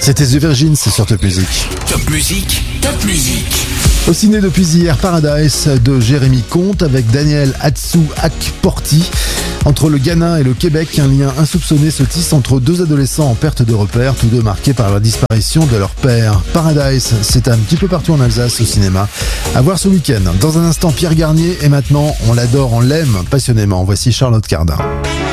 C'était The Virgin, c'est sur Top Music. Top Music, Top Music. Au ciné depuis hier, Paradise de Jérémy Comte avec Daniel Atsu-Akporti. Entre le Ghana et le Québec, un lien insoupçonné se tisse entre deux adolescents en perte de repère, tous deux marqués par la disparition de leur père. Paradise, c'est un petit peu partout en Alsace au cinéma. À voir ce week-end. Dans un instant, Pierre Garnier, et maintenant, on l'adore, on l'aime passionnément. Voici Charlotte Cardin.